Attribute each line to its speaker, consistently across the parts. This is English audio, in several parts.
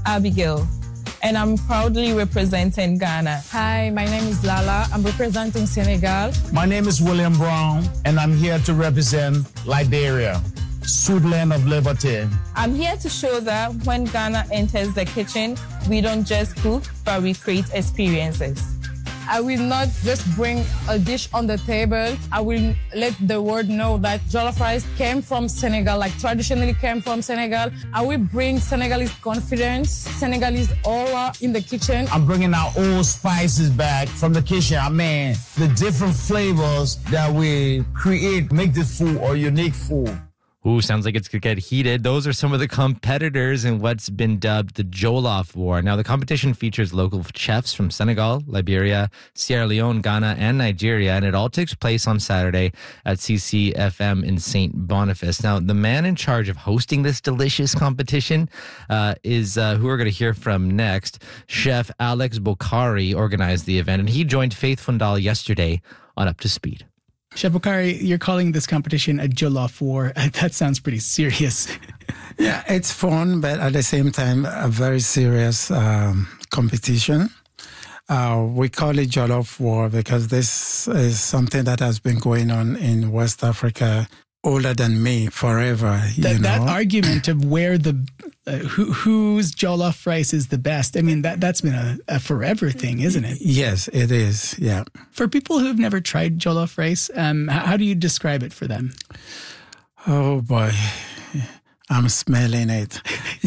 Speaker 1: Abigail, and I'm proudly representing Ghana.
Speaker 2: Hi, my name is Lala. I'm representing Senegal.
Speaker 3: My name is William Brown, and I'm here to represent Liberia, sweet land of liberty.
Speaker 1: I'm here to show that when Ghana enters the kitchen, we don't just cook, but we create experiences.
Speaker 2: I will not just bring a dish on the table. I will let the world know that jollof rice came from Senegal, like traditionally came from Senegal. I will bring Senegalese confidence, Senegalese aura in the kitchen.
Speaker 3: I'm bringing our old spices back from the kitchen. I mean, the different flavors that we create make this food a unique food.
Speaker 4: Ooh, sounds like it's going to get heated. Those are some of the competitors in what's been dubbed the Jollof War. Now, the competition features local chefs from Senegal, Liberia, Sierra Leone, Ghana, and Nigeria, and it all takes place on Saturday at CCFM in St. Boniface. Now, the man in charge of hosting this delicious competition is who we're going to hear from next. Chef Alex Bokhari organized the event, and he joined Faith Fundal yesterday on Up to Speed.
Speaker 5: Chef Bokhari, you're calling this competition a jollof war. That sounds pretty serious.
Speaker 6: Yeah, it's fun, but at the same time, a very serious competition. We call it jollof war because this is something that has been going on in West Africa older than me forever.
Speaker 5: That argument of where whose jollof rice is the best, I mean, that's been a forever thing, isn't it?
Speaker 6: Yes, it is, yeah.
Speaker 5: For people who have never tried jollof rice, how do you describe it for them?
Speaker 6: Oh, boy. I'm smelling it.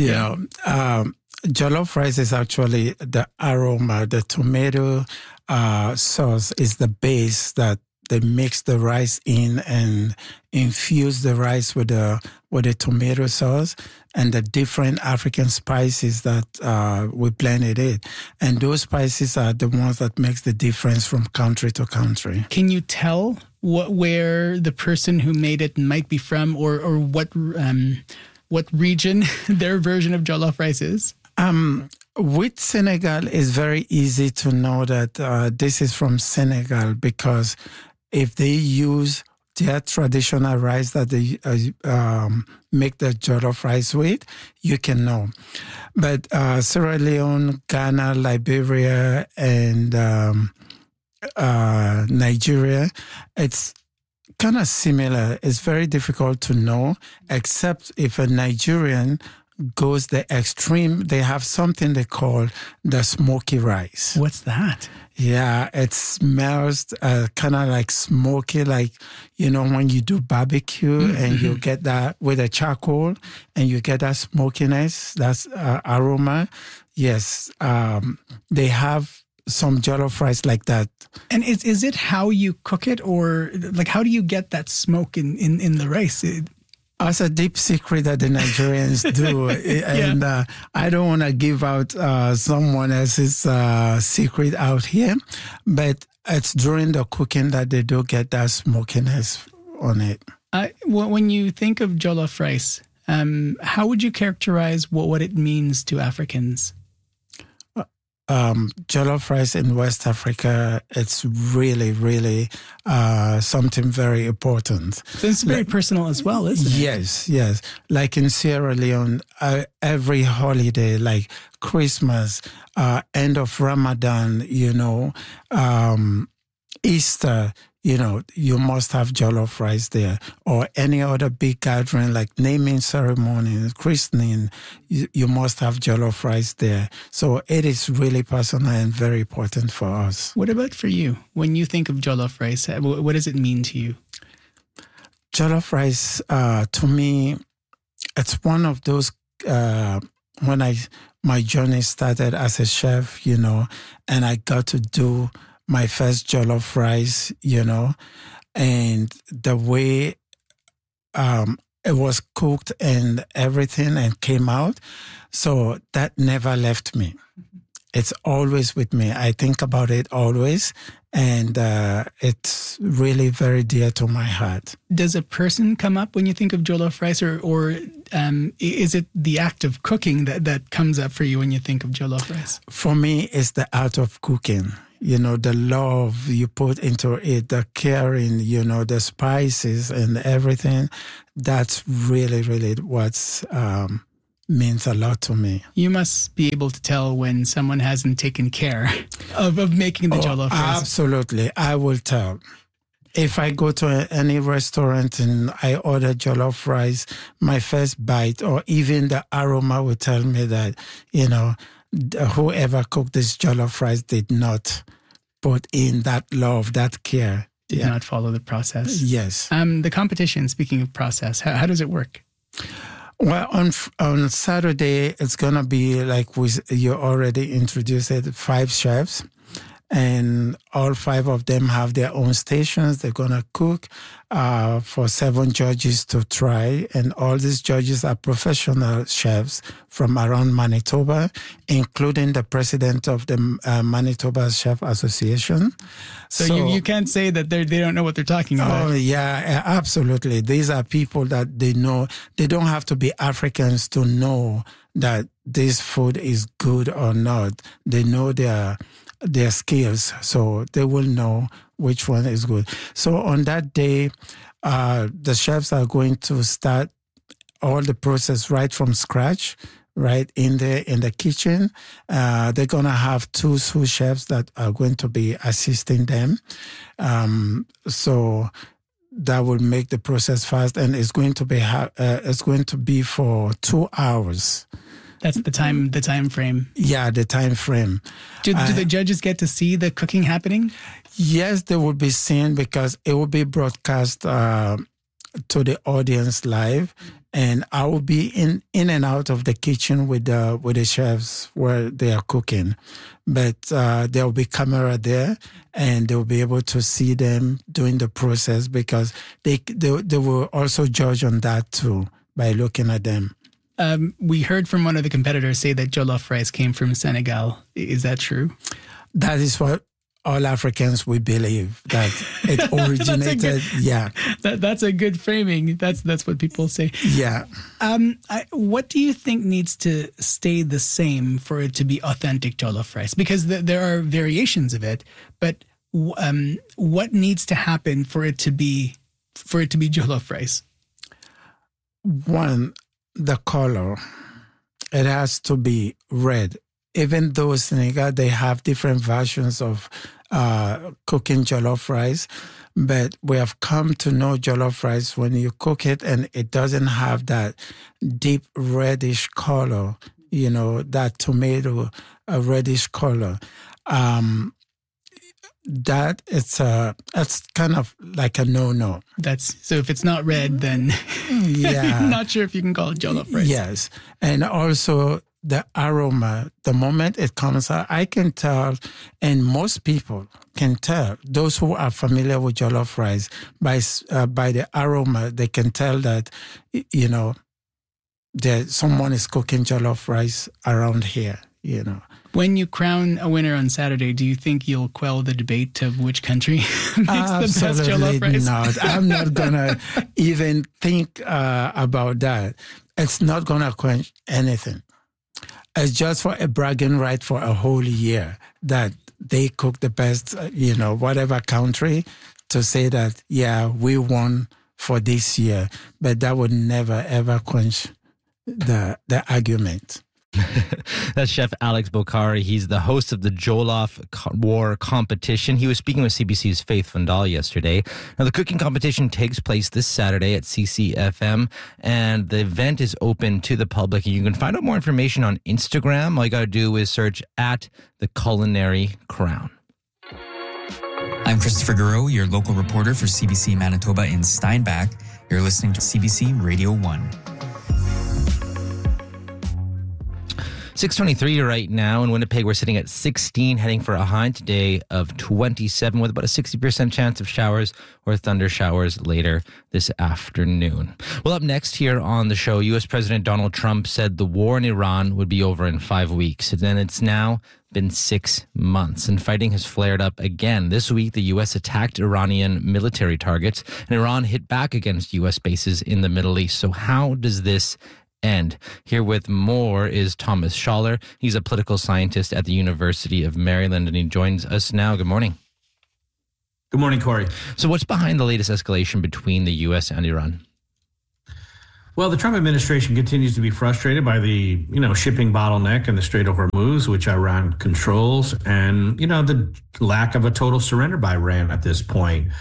Speaker 6: Jollof rice is actually the aroma. The tomato sauce is the base that they mix the rice in and infuse the rice with the tomato sauce and the different African spices that we blend it in. And those spices are the ones that makes the difference from country to country.
Speaker 5: Can you tell where the person who made it might be from, or what region their version of jollof rice is?
Speaker 6: With Senegal, it's very easy to know that this is from Senegal because if they use their traditional rice that they make the jollof rice with, you can know. But Sierra Leone, Ghana, Liberia, and Nigeria, it's kind of similar. It's very difficult to know, except if a Nigerian goes the extreme. They have something they call the smoky rice.
Speaker 5: What's that?
Speaker 6: Yeah, it smells kind of like smoky, like, when you do barbecue and you get that with a charcoal and you get that smokiness, that's aroma. Yes, they have some jollof rice like that.
Speaker 5: And is it how you cook it, or like how do you get that smoke in the rice?
Speaker 6: That's a deep secret that the Nigerians do. And I don't want to give out someone else's secret out here, but it's during the cooking that they do get that smokiness on it.
Speaker 5: When you think of jollof rice, how would you characterize what it means to Africans?
Speaker 6: Jollof rice in West Africa, it's really, really something very important.
Speaker 5: So it's very personal as well, isn't it?
Speaker 6: Yes. Like in Sierra Leone, every holiday, like Christmas, end of Ramadan, Easter, you must have jollof rice there, or any other big gathering like naming ceremony, christening, you must have jollof rice there. So it is really personal and very important for us.
Speaker 5: What about for you? When you think of jollof rice, what does it mean to you?
Speaker 6: Jollof rice, to me, it's one of those, when my journey started as a chef, and I got to do my first jollof rice, and the way it was cooked and everything and came out. So that never left me. It's always with me. I think about it always, and it's really very dear to my heart.
Speaker 5: Does a person come up when you think of jollof rice, or is it the act of cooking that comes up for you when you think of jollof rice?
Speaker 6: For me, it's the art of cooking. The love you put into it, the caring, the spices and everything. That's really, really what's means a lot to me.
Speaker 5: You must be able to tell when someone hasn't taken care of making the jollof rice.
Speaker 6: Absolutely. I will tell. If I go to any restaurant and I order jollof rice, my first bite or even the aroma will tell me that, whoever cooked this jollof rice did not put in that love, that care.
Speaker 5: Did not follow the process.
Speaker 6: Yes.
Speaker 5: The competition, speaking of process, how does it work?
Speaker 6: Well, on Saturday, it's going to be like you already introduced it, 5 chefs. And all 5 of them have their own stations. They're going to cook for 7 judges to try. And all these judges are professional chefs from around Manitoba, including the president of the Manitoba Chef Association.
Speaker 5: So you can't say that they don't know what they're talking about.
Speaker 6: Oh, yeah, absolutely. These are people that they know. They don't have to be Africans to know that this food is good or not. They know their skills, so they will know which one is good. So on that day, the chefs are going to start all the process right from scratch, right in the kitchen. They're going to have 2 sous chefs that are going to be assisting them. So that will make the process fast, and it's going to be for 2 hours.
Speaker 5: That's the time frame.
Speaker 6: Yeah, the time frame.
Speaker 5: Do the judges get to see the cooking happening?
Speaker 6: Yes, they will be seen because it will be broadcast to the audience live, and I will be in and out of the kitchen with the chefs where they are cooking. But there will be camera there, and they will be able to see them doing the process because they will also judge on that too by looking at them.
Speaker 5: We heard from one of the competitors say that jollof rice came from Senegal. Is that true?
Speaker 6: That is what all Africans we believe, that it originated.
Speaker 5: That's a good framing. That's what people say.
Speaker 6: Yeah.
Speaker 5: What do you think needs to stay the same for it to be authentic jollof rice? Because there are variations of it, but what needs to happen for it to be jollof rice?
Speaker 6: One, the color, it has to be red. Even though Senegal, they have different versions of cooking jollof rice, but we have come to know jollof rice when you cook it and it doesn't have that deep reddish color, that tomato reddish color. That it's kind of like a no-no.
Speaker 5: So if it's not red, then
Speaker 6: I'm
Speaker 5: not sure if you can call it jollof rice.
Speaker 6: Yes, and also the aroma. The moment it comes out, I can tell, and most people can tell. Those who are familiar with jollof rice by the aroma, they can tell that that someone is cooking jollof rice around here.
Speaker 5: When you crown a winner on Saturday, do you think you'll quell the debate of which country makes the best jollof rice?
Speaker 6: Not. I'm not going to even think about that. It's not going to quench anything. It's just for a bragging right for a whole year that they cook the best, whatever country, to say that, we won for this year. But that would never, ever quench the argument.
Speaker 4: That's Chef Alex Bokhari. He's the host of the Jollof War competition. He was speaking with CBC's Faith Vandal yesterday. Now, the cooking competition takes place this Saturday at CCFM, and the event is open to the public. And you can find out more information on Instagram. All you got to do is search at The Culinary Crown.
Speaker 7: I'm Christopher Garreau, your local reporter for CBC Manitoba in Steinbach. You're listening to CBC Radio 1.
Speaker 4: 6:23 right now in Winnipeg. We're sitting at 16, heading for a high today of 27 with about a 60% chance of showers or thunder showers later this afternoon. Well, up next here on the show, U.S. President Donald Trump said the war in Iran would be over in 5 weeks. And then it's now been 6 months, and fighting has flared up again. This week, the U.S. attacked Iranian military targets, and Iran hit back against U.S. bases in the Middle East. So how does this end? Here with more is Thomas Schaller. He's a political scientist at the University of Maryland, and he joins us now. Good morning.
Speaker 8: Good morning, Corey.
Speaker 4: So what's behind the latest escalation between the U.S. and Iran?
Speaker 8: Well, the Trump administration continues to be frustrated by the, shipping bottleneck in the Strait of Hormuz, which Iran controls, and, the lack of a total surrender by Iran at this point.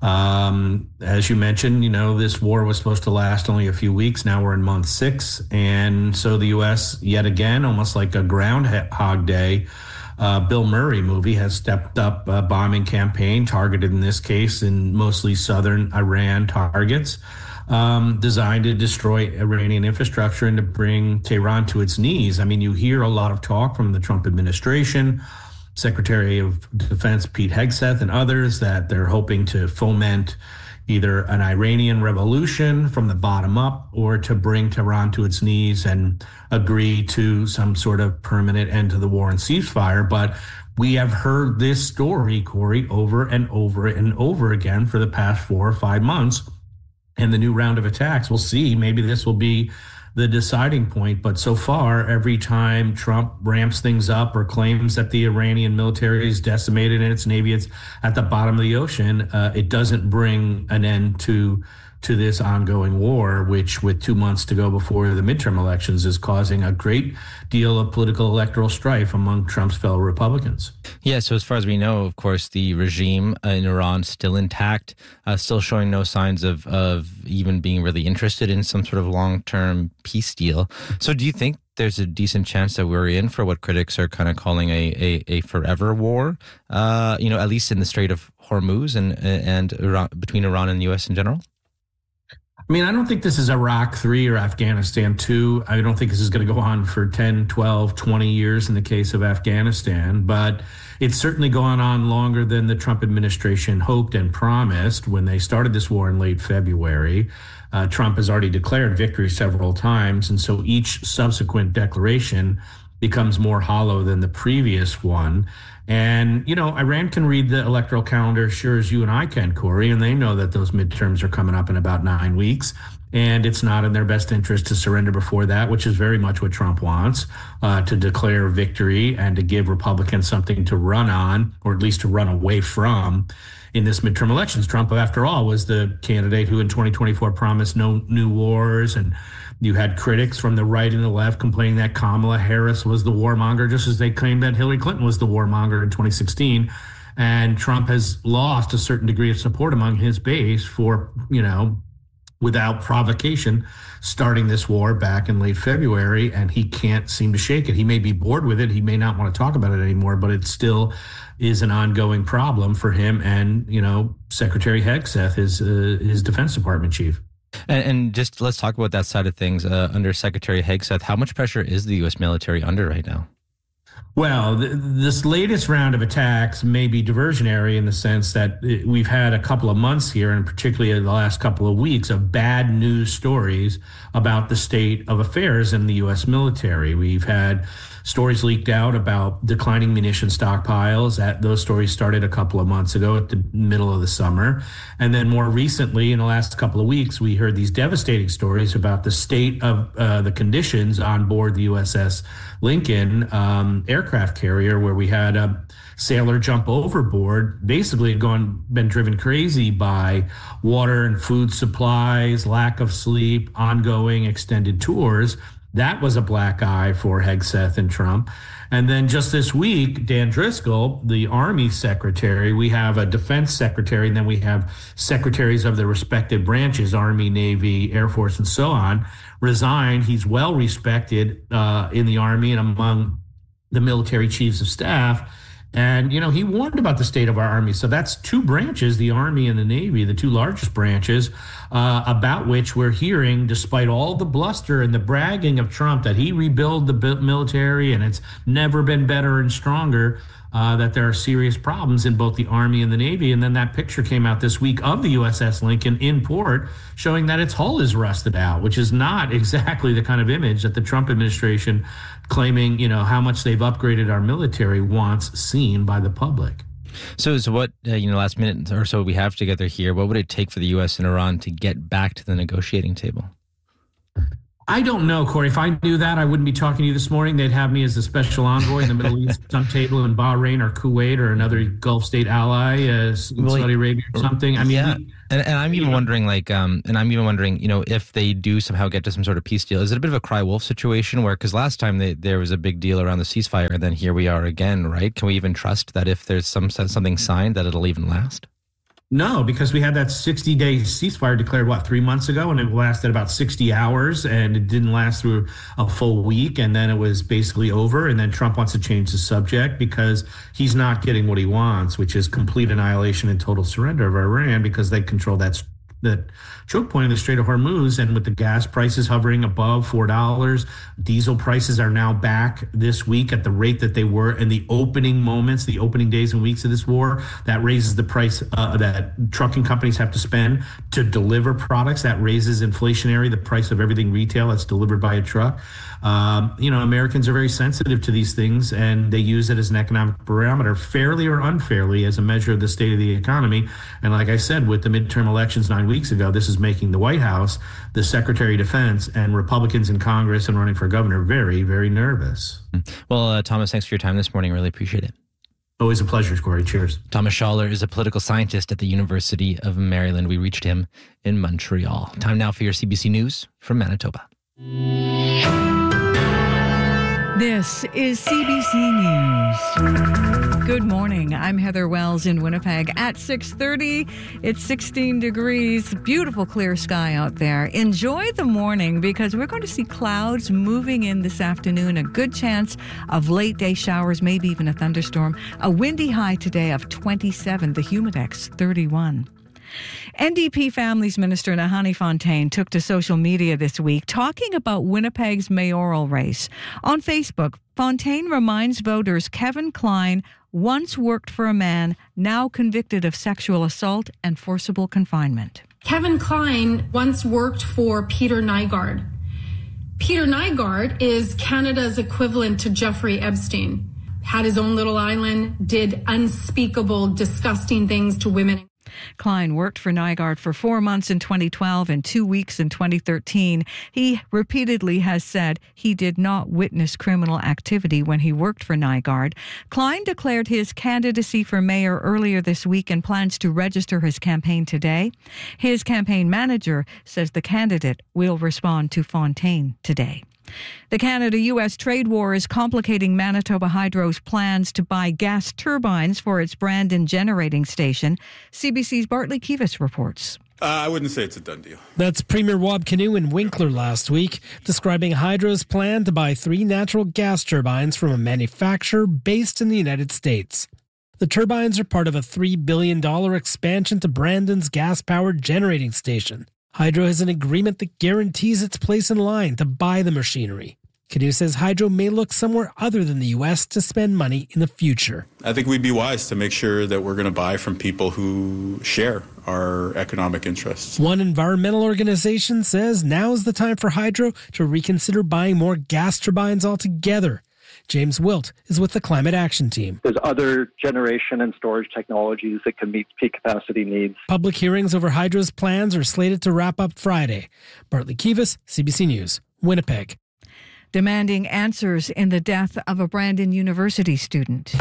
Speaker 8: As you mentioned, this war was supposed to last only a few weeks. Now we're in month 6. And so the U.S., yet again, almost like a Groundhog Day, Bill Murray movie, has stepped up a bombing campaign targeted in this case in mostly southern Iran targets, designed to destroy Iranian infrastructure and to bring Tehran to its knees. I mean, you hear a lot of talk from the Trump administration, Secretary of Defense Pete Hegseth and others, that they're hoping to foment either an Iranian revolution from the bottom up or to bring Tehran to its knees and agree to some sort of permanent end to the war and ceasefire. But we have heard this story, Corey, over and over and over again for the past 4 or 5 months. And the new round of attacks, we'll see. Maybe this will be the deciding point. But so far, every time Trump ramps things up or claims that the Iranian military is decimated and its navy is at the bottom of the ocean, it doesn't bring an end to this ongoing war, which with 2 months to go before the midterm elections is causing a great deal of political electoral strife among Trump's fellow Republicans.
Speaker 4: Yeah, so as far as we know, of course, the regime in Iran still intact, still showing no signs of even being really interested in some sort of long-term peace deal. So do you think there's a decent chance that we're in for what critics are kind of calling a forever war, at least in the Strait of Hormuz and Iran, between Iran and the U.S. in general?
Speaker 8: I mean, I don't think this is Iraq 3 or Afghanistan 2. I don't think this is going to go on for 10, 12, 20 years in the case of Afghanistan, but it's certainly gone on longer than the Trump administration hoped and promised when they started this war in late February. Trump has already declared victory several times, and so each subsequent declaration becomes more hollow than the previous one. And, Iran can read the electoral calendar as sure as you and I can, Corey, and they know that those midterms are coming up in about 9 weeks. And it's not in their best interest to surrender before that, which is very much what Trump wants, to declare victory and to give Republicans something to run on, or at least to run away from in this midterm elections. Trump, after all, was the candidate who in 2024 promised no new wars. And you had critics from the right and the left complaining that Kamala Harris was the warmonger, just as they claimed that Hillary Clinton was the warmonger in 2016. And Trump has lost a certain degree of support among his base for, without provocation, starting this war back in late February, and he can't seem to shake it. He may be bored with it. He may not want to talk about it anymore, but it still is an ongoing problem for him and, Secretary Hegseth, his Defense Department chief.
Speaker 4: And just let's talk about that side of things. Under Secretary Hegseth, how much pressure is the U.S. military under right now?
Speaker 8: Well, this latest round of attacks may be diversionary in the sense that we've had a couple of months here, and particularly in the last couple of weeks, of bad news stories about the state of affairs in the U.S. military. We've had stories leaked out about declining munition stockpiles. Those stories started a couple of months ago at the middle of the summer. And then more recently, in the last couple of weeks, we heard these devastating stories about the state of the conditions on board the USS Lincoln aircraft carrier, where we had a sailor jump overboard, basically been driven crazy by water and food supplies, lack of sleep, ongoing extended tours. That was a black eye for Hegseth and Trump. And then just this week, Dan Driscoll, the Army secretary, we have a defense secretary, and then we have secretaries of the respective branches, Army, Navy, Air Force, and so on, resigned. He's well respected in the Army and among the military chiefs of staff. And, he warned about the state of our Army. So that's two branches, the Army and the Navy, the two largest branches, about which we're hearing, despite all the bluster and the bragging of Trump that he rebuilt the military and it's never been better and stronger, that there are serious problems in both the Army and the Navy. And then that picture came out this week of the USS Lincoln in port, showing that its hull is rusted out, which is not exactly the kind of image that the Trump administration, claiming, how much they've upgraded our military, wants seen by the public.
Speaker 4: So what, last minute or so we have together here, what would it take for the U.S. and Iran to get back to the negotiating table?
Speaker 8: I don't know, Corey. If I knew that, I wouldn't be talking to you this morning. They'd have me as a special envoy in the Middle East, some table in Bahrain or Kuwait or another Gulf state ally, Saudi Arabia or something. I mean,
Speaker 4: yeah. And I'm even wondering, if they do somehow get to some sort of peace deal, is it a bit of a cry wolf situation where, because last time there was a big deal around the ceasefire, and then here we are again, right? Can we even trust that if there's something signed that it'll even last?
Speaker 8: No, because we had that 60-day ceasefire declared, 3 months ago, and it lasted about 60 hours, and it didn't last through a full week, and then it was basically over, and then Trump wants to change the subject because he's not getting what he wants, which is complete annihilation and total surrender of Iran because they control that choke point in the Strait of Hormuz, and with the gas prices hovering above $4, diesel prices are now back this week at the rate that they were in the opening days and weeks of this war. That raises the price that trucking companies have to spend to deliver products. That raises the price of everything retail that's delivered by a truck. Americans are very sensitive to these things, and they use it as an economic barometer, fairly or unfairly, as a measure of the state of the economy. And like I said, with the midterm elections 9 weeks ago, this is making the White House, the Secretary of Defense, and Republicans in Congress and running for governor very, very nervous.
Speaker 4: Well, Thomas, thanks for your time this morning. Really appreciate it.
Speaker 8: Always a pleasure, Corey. Cheers.
Speaker 4: Thomas Schaller is a political scientist at the University of Maryland. We reached him in Montreal. Time now for your CBC News from Manitoba.
Speaker 9: This is CBC News. Good morning. I'm Heather Wells in Winnipeg. At 6:30, it's 16 degrees. Beautiful clear sky out there. Enjoy the morning because we're going to see clouds moving in this afternoon. A good chance of late day showers, maybe even a thunderstorm. A windy high today of 27. The Humidex 31. NDP Families Minister Nahanni Fontaine took to social media this week talking about Winnipeg's mayoral race. On Facebook, Fontaine reminds voters Kevin Klein once worked for a man now convicted of sexual assault and forcible confinement.
Speaker 10: Kevin Klein once worked for Peter Nygard. Peter Nygard is Canada's equivalent to Jeffrey Epstein. Had his own little island, did unspeakable, disgusting things to women.
Speaker 9: Klein worked for Nygard for 4 months in 2012 and 2 weeks in 2013. He repeatedly has said he did not witness criminal activity when he worked for Nygard. Klein declared his candidacy for mayor earlier this week and plans to register his campaign today. His campaign manager says the candidate will respond to Fontaine today. The Canada-U.S. trade war is complicating Manitoba Hydro's plans to buy gas turbines for its Brandon generating station. CBC's Bartley Kivas reports.
Speaker 11: I wouldn't say it's a done deal.
Speaker 12: That's Premier Wab Kinew in Winkler last week, describing Hydro's plan to buy 3 natural gas turbines from a manufacturer based in the United States. The turbines are part of a $3 billion expansion to Brandon's gas-powered generating station. Hydro has an agreement that guarantees its place in line to buy the machinery. Kinew says Hydro may look somewhere other than the U.S. to spend money in the future.
Speaker 11: I think we'd be wise to make sure that we're going to buy from people who share our economic interests.
Speaker 12: One environmental organization says now is the time for Hydro to reconsider buying more gas turbines altogether. James Wilt is with the Climate Action Team.
Speaker 13: There's other generation and storage technologies that can meet peak capacity needs.
Speaker 12: Public hearings over Hydro's plans are slated to wrap up Friday. Bartley Kivas, CBC News, Winnipeg.
Speaker 9: Demanding answers in the death of a Brandon University student.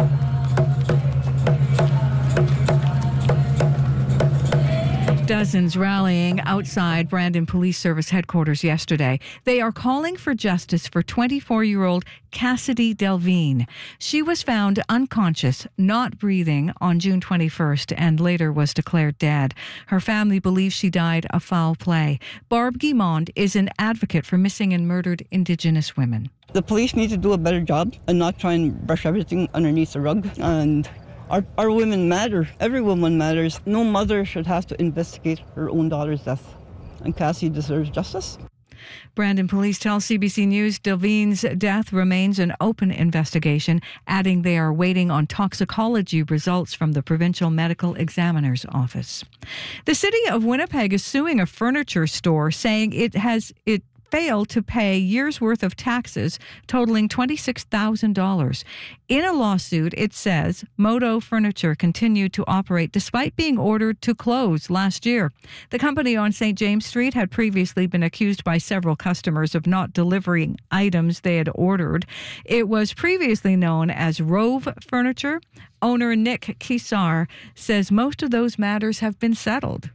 Speaker 9: Dozens rallying outside Brandon Police Service headquarters yesterday. They are calling for justice for 24-year-old Cassidy Delvine. She was found unconscious, not breathing, on June 21st and later was declared dead. Her family believes she died of foul play. Barb Guimond is an advocate for missing and murdered Indigenous women.
Speaker 14: The police need to do a better job and not try and brush everything underneath the rug. And Our women matter. Every woman matters. No mother should have to investigate her own daughter's death. And Cassie deserves justice.
Speaker 9: Brandon police tell CBC News Delvine's death remains an open investigation, adding they are waiting on toxicology results from the Provincial Medical Examiner's Office. The city of Winnipeg is suing a furniture store, saying it failed to pay years' worth of taxes totaling $26,000. In a lawsuit, it says Moto Furniture continued to operate despite being ordered to close last year. The company on St. James Street had previously been accused by several customers of not delivering items they had ordered. It was previously known as Rove Furniture. Owner Nick Kisar says most of those matters have been settled.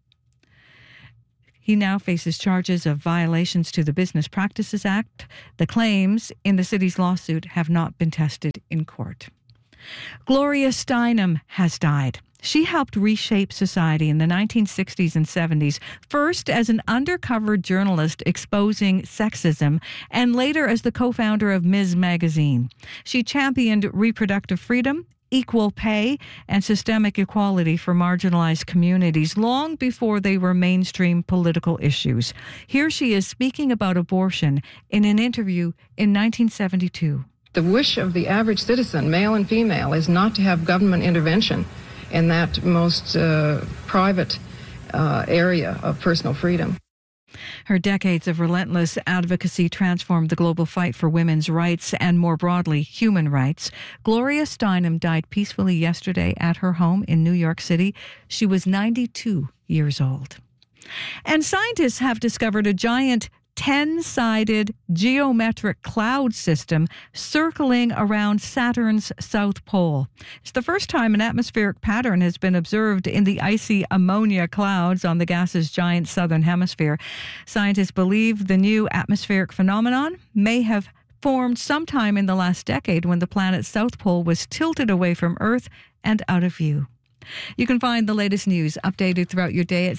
Speaker 9: He now faces charges of violations to the Business Practices Act. The claims in the city's lawsuit have not been tested in court. Gloria Steinem has died. She helped reshape society in the 1960s and 70s, first as an undercover journalist exposing sexism, and later as the co-founder of Ms. Magazine. She championed reproductive freedom, equal pay, and systemic equality for marginalized communities long before they were mainstream political issues. Here she is speaking about abortion in an interview in 1972.
Speaker 15: The wish of the average citizen, male and female, is not to have government intervention in that most private area of personal freedom.
Speaker 9: Her decades of relentless advocacy transformed the global fight for women's rights and, more broadly, human rights. Gloria Steinem died peacefully yesterday at her home in New York City. She was 92 years old. And scientists have discovered a giant 10-sided geometric cloud system circling around Saturn's south pole. It's the first time an atmospheric pattern has been observed in the icy ammonia clouds on the gas's giant southern hemisphere. Scientists believe the new atmospheric phenomenon may have formed sometime in the last decade when the planet's south pole was tilted away from Earth and out of view. You can find the latest news updated throughout your day at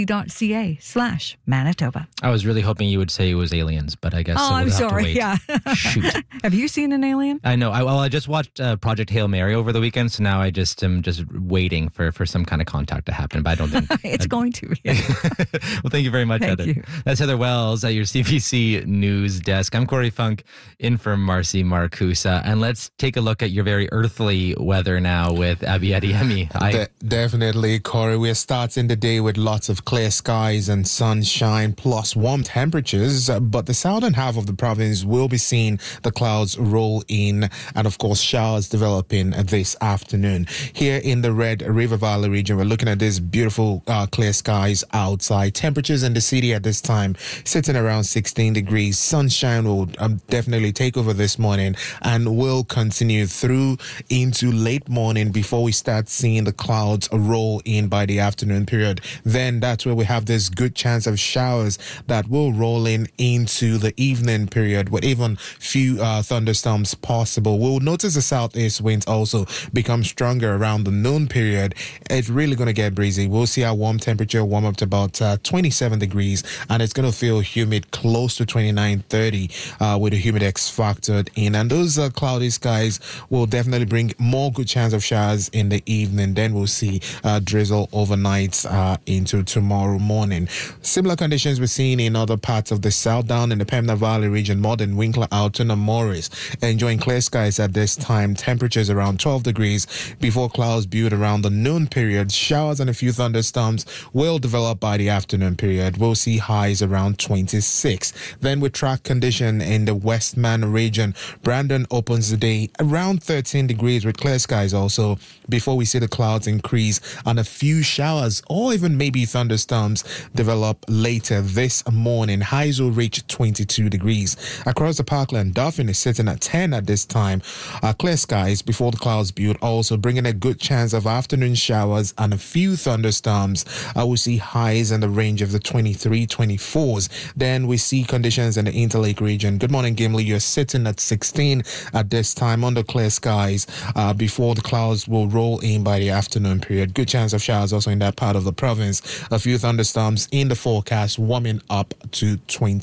Speaker 9: cbc.ca/Manitoba.
Speaker 4: I was really hoping you would say it was aliens, but I guess we'll
Speaker 9: I'm
Speaker 4: have
Speaker 9: sorry.
Speaker 4: to wait.
Speaker 9: Yeah.
Speaker 4: Shoot.
Speaker 9: Have you seen an alien?
Speaker 4: I know. I just watched Project Hail Mary over the weekend, so now I just am just waiting for some kind of contact to happen, but I don't think...
Speaker 9: It's going to. Yeah.
Speaker 4: Well, thank you very much,
Speaker 9: Thank
Speaker 4: Heather.
Speaker 9: you.
Speaker 4: That's Heather Wells at your CBC News Desk. I'm Corey Funk, in for Marcy Marcusa, and let's take a look at your very earthly weather now with Abby Adiemi.
Speaker 16: Definitely, Corey. We're starting the day with lots of clear skies and sunshine, plus warm temperatures. But the southern half of the province will be seeing the clouds roll in, and of course, showers developing this afternoon. Here in the Red River Valley region, we're looking at these beautiful clear skies outside. Temperatures in the city at this time sitting around 16 degrees. Sunshine will definitely take over this morning and will continue through into late morning before we start seeing the clouds roll in by the afternoon period. Then that's where we have this good chance of showers that will roll in into the evening period with even few thunderstorms possible. We'll notice the southeast winds also become stronger around the noon period. It's really going to get breezy. We'll see our warm temperature warm up to about 27 degrees, and it's going to feel humid close to 29, 30 with a humidex factored in. And those cloudy skies will definitely bring more good chance of showers in the evening. Then we'll see drizzle overnight into tomorrow morning. Similar conditions we're seeing in other parts of the south, down in the Pembina Valley region, Morden, Winkler, Alton, and Morris. Enjoying clear skies at this time. Temperatures around 12 degrees before clouds build around the noon period. Showers and a few thunderstorms will develop by the afternoon period. We'll see highs around 26. Then we track condition in the Westman region. Brandon opens the day around 13 degrees with clear skies also before we see the clouds increase and a few showers or even maybe thunderstorms develop later this morning. Highs will reach 22 degrees. Across the Parkland, Dauphin is sitting at 10 at this time. Clear skies before the clouds build, also bringing a good chance of afternoon showers and a few thunderstorms. We see highs in the range of the 23, 24s. Then we see conditions in the Interlake region. Good morning, Gimli. You're sitting at 16 at this time under clear skies before the clouds will roll in by the afternoon period. Good chance of showers also in that part of the province. A few thunderstorms in the forecast, warming up to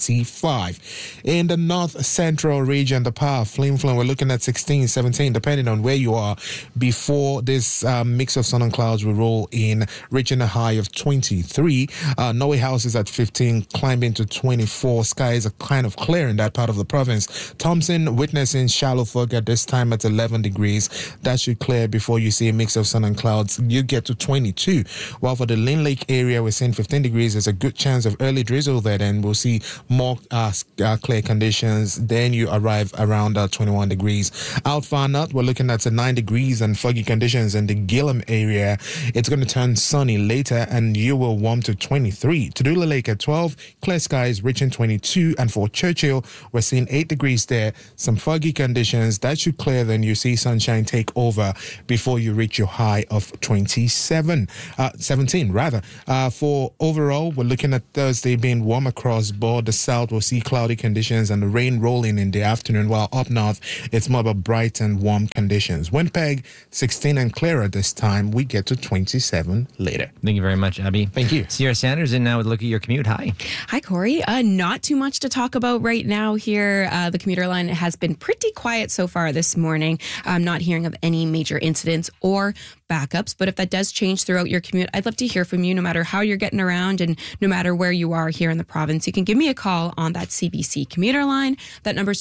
Speaker 16: 25. In the north central region, the power Flim Flam, we're looking at 16, 17, depending on where you are, before this mix of sun and clouds will roll in, reaching a high of 23. Norway House is at 15, climbing to 24. Skies are kind of clear in that part of the province. Thompson witnessing shallow fog at this time at 11 degrees. That should clear before you see a mix of sun and clouds clouds, you get to 22. While for the Lynn Lake area, we're seeing 15 degrees. There's a good chance of early drizzle there. Then we'll see more clear conditions. Then you arrive around 21 degrees. Out far north, we're looking at 9 degrees and foggy conditions in the Gillum area. It's going to turn sunny later, and you will warm to 23. Tudula Lake at 12, clear skies reaching 22. And for Churchill, we're seeing 8 degrees there. Some foggy conditions. That should clear, then you see sunshine take over before you reach your high of 17 rather. For overall, we're looking at Thursday being warm across board. The south will see cloudy conditions and the rain rolling in the afternoon, while up north it's more about bright and warm conditions. Winnipeg 16 and clearer this time. We get to 27 later.
Speaker 4: Thank you very much, Abby.
Speaker 16: Thank you.
Speaker 4: Sierra Sanders in now with a look at your commute. Hi.
Speaker 17: Hi, Corey. Not too much to talk about right now here. The commuter line has been pretty quiet so far this morning. I'm not hearing of any major incidents or backups, but if that does change throughout your commute, I'd love to hear from you no matter how you're getting around and no matter where you are here in the province. You can give me a call on that CBC commuter line. That number is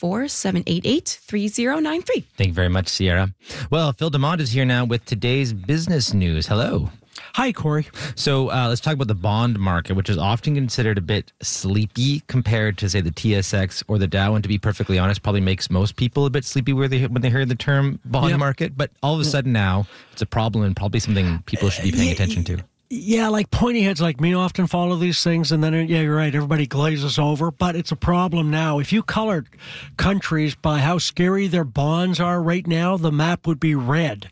Speaker 17: 204-788-3093.
Speaker 4: Thank you very much, Sierra. Well, Phil DeMont is here now with today's business news. Hello.
Speaker 12: Hi, Corey.
Speaker 4: So let's talk about the bond market, which is often considered a bit sleepy compared to, say, the TSX or the Dow. And to be perfectly honest, probably makes most people a bit sleepy when they hear the term bond market. But all of a sudden now, it's a problem and probably something people should be paying attention to.
Speaker 18: Yeah, like pointy heads like me often follow these things, and then, yeah, you're right, everybody glazes over, but it's a problem now. If you colored countries by how scary their bonds are right now, the map would be red.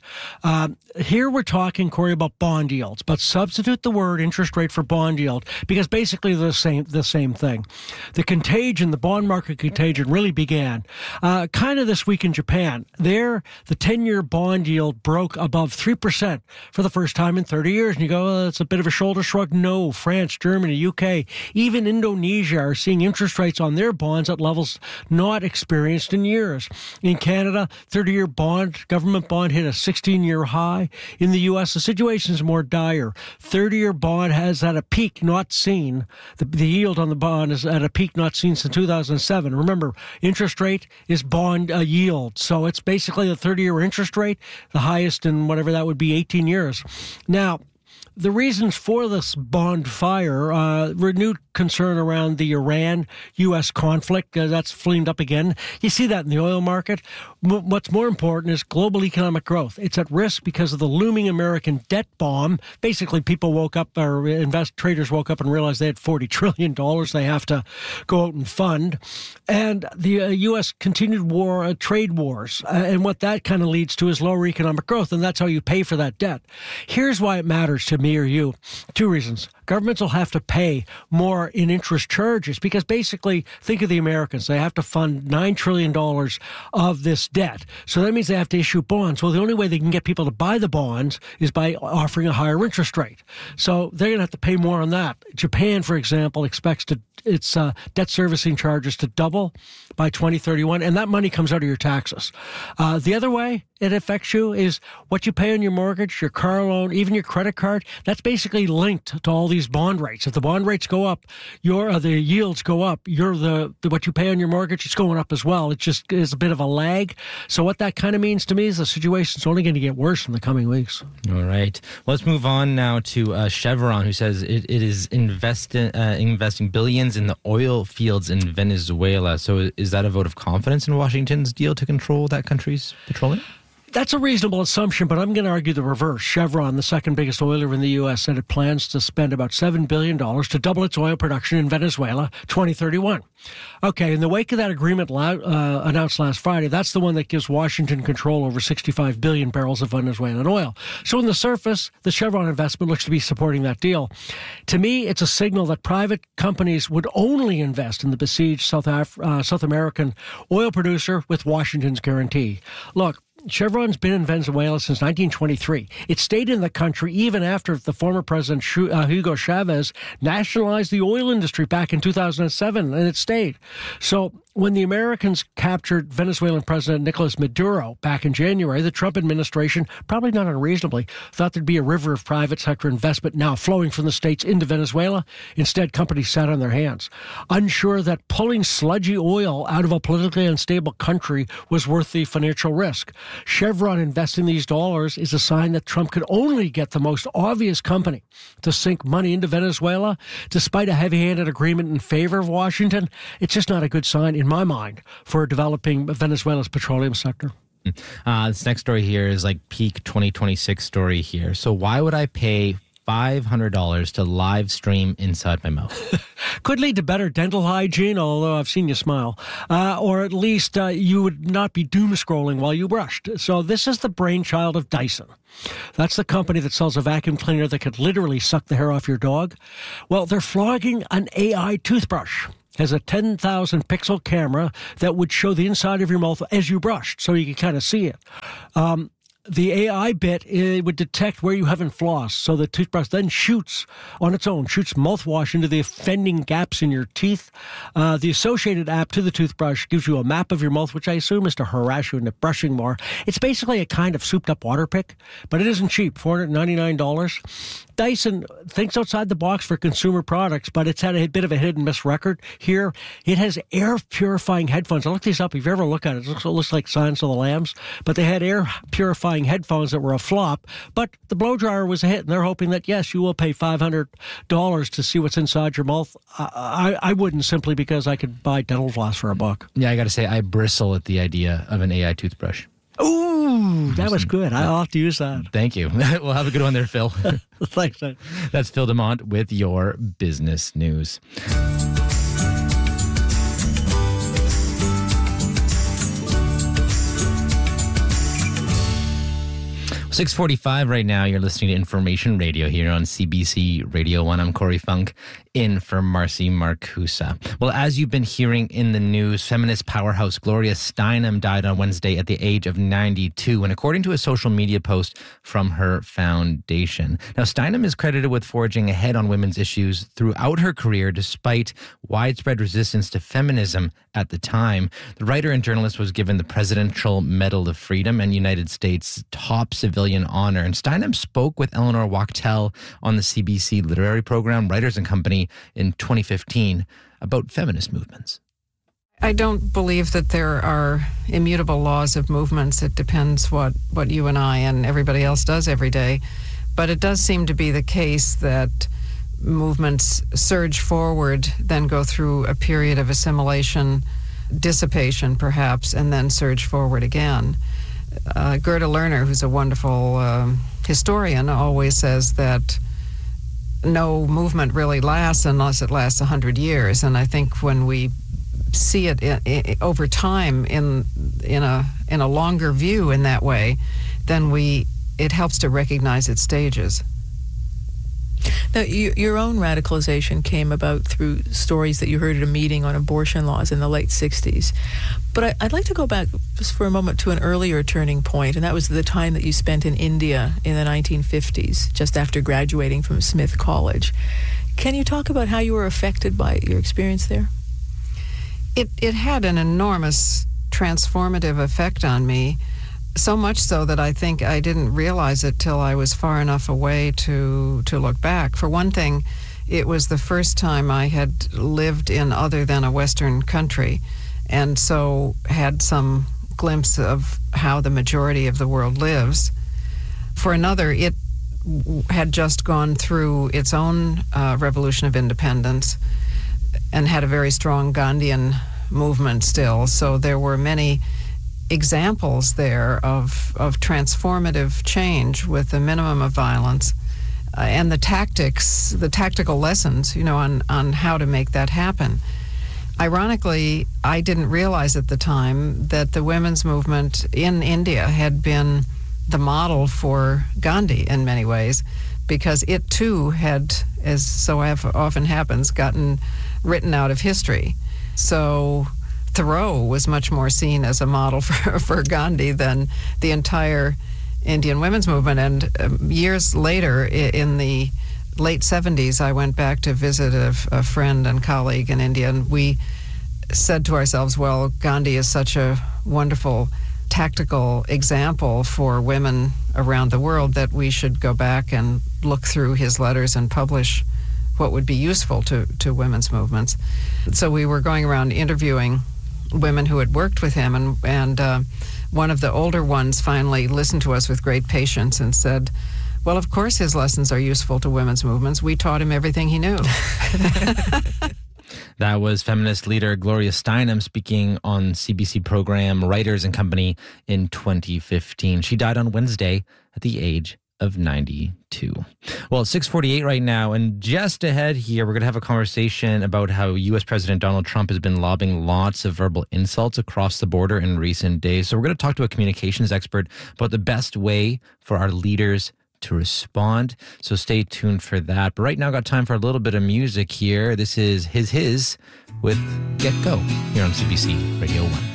Speaker 18: Here we're talking, Corey, about bond yields, but substitute the word interest rate for bond yield, because basically they're the same thing. The contagion, the bond market contagion, really began kind of this week in Japan. There, the 10-year bond yield broke above 3% for the first time in 30 years, and you go, it's a bit of a shoulder shrug. No, France, Germany, UK, even Indonesia are seeing interest rates on their bonds at levels not experienced in years. In Canada, 30-year bond, government bond hit a 16-year high. In the U.S., the situation is more dire. 30-year bond has at a peak not seen. The yield on the bond is at a peak not seen since 2007. Remember, interest rate is bond yield. So it's basically the 30-year interest rate, the highest in whatever that would be, 18 years. Now, the reasons for this bond fire, renewed concern around the Iran-U.S. conflict. That's flamed up again. You see that in the oil market. What's more important is global economic growth. It's at risk because of the looming American debt bomb. Basically, people woke up, or traders woke up and realized they had $40 trillion they have to go out and fund. And the U.S. continued trade wars. And what that kind of leads to is lower economic growth. And that's how you pay for that debt. Here's why it matters to me or you. Two reasons. Governments will have to pay more in interest charges because basically, think of the Americans. They have to fund $9 trillion of this debt. So that means they have to issue bonds. Well, the only way they can get people to buy the bonds is by offering a higher interest rate. So they're going to have to pay more on that. Japan, for example, expects its debt servicing charges to double by 2031, and that money comes out of your taxes. The other way it affects you is what you pay on your mortgage, your car loan, even your credit card. That's basically linked to all these bond rates. If the bond rates go up, the yields go up. What you pay on your mortgage is going up as well. It just is a bit of a lag. So what that kind of means to me is the situation's only going to get worse in the coming weeks.
Speaker 4: All right. Well, let's move on now to Chevron, who says it is investing billions in the oil fields in Venezuela. So is that a vote of confidence in Washington's deal to control that country's petroleum?
Speaker 18: That's a reasonable assumption, but I'm going to argue the reverse. Chevron, the second biggest oiler in the U.S., said it plans to spend about $7 billion to double its oil production in Venezuela 2031. Okay, in the wake of that agreement announced last Friday, that's the one that gives Washington control over 65 billion barrels of Venezuelan oil. So on the surface, the Chevron investment looks to be supporting that deal. To me, it's a signal that private companies would only invest in the besieged South American oil producer with Washington's guarantee. Look, Chevron's been in Venezuela since 1923. It stayed in the country even after the former president Hugo Chavez nationalized the oil industry back in 2007, and it stayed. So when the Americans captured Venezuelan President Nicolas Maduro back in January, the Trump administration, probably not unreasonably, thought there'd be a river of private sector investment now flowing from the States into Venezuela. Instead, companies sat on their hands, unsure that pulling sludgy oil out of a politically unstable country was worth the financial risk. Chevron investing these dollars is a sign that Trump could only get the most obvious company to sink money into Venezuela, despite a heavy-handed agreement in favor of Washington. It's just not a good sign, in my mind, for developing Venezuela's petroleum sector.
Speaker 4: This next story here is like peak 2026 story here. So why would I pay $500 to live stream inside my mouth?
Speaker 18: Could lead to better dental hygiene, although I've seen you smile. Or at least you would not be doom scrolling while you brushed. So this is the brainchild of Dyson. That's the company that sells a vacuum cleaner that could literally suck the hair off your dog. Well, they're flogging an AI toothbrush. Has a 10,000 pixel camera that would show the inside of your mouth as you brushed, so you can kind of see it. The AI bit, it would detect where you haven't flossed, so the toothbrush then shoots on its own, shoots mouthwash into the offending gaps in your teeth. The associated app to the toothbrush gives you a map of your mouth, which I assume is to harass you into brushing more. It's basically a kind of souped-up water pick, but it isn't cheap, $499. Dyson thinks outside the box for consumer products, but it's had a bit of a hit and miss record here. It has air-purifying headphones. I looked these up. If you ever look at it, it looks like Silence of the Lambs, but they had air-purifying headphones that were a flop, but the blow dryer was a hit, and they're hoping that, yes, you will pay $500 to see what's inside your mouth. I wouldn't, simply because I could buy dental floss for $1.
Speaker 4: Yeah, I got to say, I bristle at the idea of an AI toothbrush.
Speaker 18: Ooh, that was good. I'll have to use that.
Speaker 4: Thank you. We'll have a good one there, Phil.
Speaker 18: Thanks.
Speaker 4: That's Phil DeMont with your business news. 6:45 right now. You're listening to Information Radio here on CBC Radio 1. I'm Corey Funk, in for Marcy Marcusa. Well, as you've been hearing in the news, feminist powerhouse Gloria Steinem died on Wednesday at the age of 92, and according to a social media post from her foundation. Now, Steinem is credited with forging ahead on women's issues throughout her career, despite widespread resistance to feminism at the time. The writer and journalist was given the Presidential Medal of Freedom and United States top civilian honor. And Steinem spoke with Eleanor Wachtel on the CBC literary program Writers and Company in 2015 about feminist movements.
Speaker 15: I don't believe that there are immutable laws of movements. It depends what you and I and everybody else does every day. But it does seem to be the case that movements surge forward, then go through a period of assimilation, dissipation perhaps, and then surge forward again. Gerda Lerner, who's a wonderful historian, always says that no movement really lasts unless it lasts 100 years. And I think when we see it over time in a longer view in that way, then it helps to recognize its stages.
Speaker 19: Now, your own radicalization came about through stories that you heard at a meeting on abortion laws in the late 60s. But I'd like to go back just for a moment to an earlier turning point, and that was the time that you spent in India in the 1950s, just after graduating from Smith College. Can you talk about how you were affected by your experience there?
Speaker 15: It had an enormous transformative effect on me. So much so that I think I didn't realize it till I was far enough away to look back. For one thing, it was the first time I had lived in other than a Western country, and so had some glimpse of how the majority of the world lives. For another, it had just gone through its own revolution of independence and had a very strong Gandhian movement still, so there were many examples there of transformative change with a minimum of violence and the tactical lessons, on how to make that happen. Ironically, I didn't realize at the time that the women's movement in India had been the model for Gandhi in many ways, because it too had, as so often happens, gotten written out of history. So Thoreau was much more seen as a model for Gandhi than the entire Indian women's movement. And years later, in the late 70s, I went back to visit a friend and colleague in India, and we said to ourselves, well, Gandhi is such a wonderful tactical example for women around the world that we should go back and look through his letters and publish what would be useful to women's movements. So we were going around interviewing women who had worked with him, and one of the older ones finally listened to us with great patience and said, well, of course his lessons are useful to women's movements. We taught him everything he knew.
Speaker 4: That was feminist leader Gloria Steinem speaking on CBC program Writers and Company in 2015. She died on Wednesday at the age of 92. Well, it's 6:48 right now, and just ahead here, we're going to have a conversation about how U.S. President Donald Trump has been lobbing lots of verbal insults across the border in recent days. So we're going to talk to a communications expert about the best way for our leaders to respond. So stay tuned for that. But right now, I've got time for a little bit of music here. This is His with Get Go here on CBC Radio 1.